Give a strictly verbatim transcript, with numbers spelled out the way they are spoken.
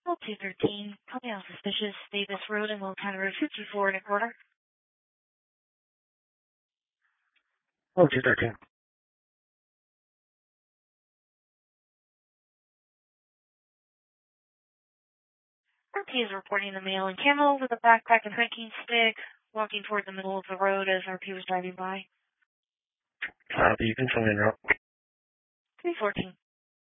L two thirteen, coming out suspicious, Davis Road and Will County Road fifty-four and a quarter. L two thirteen. R P is reporting the male in camo with a backpack and hiking stick, walking toward the middle of the road as R P was driving by. Copy, you can find out. three fourteen.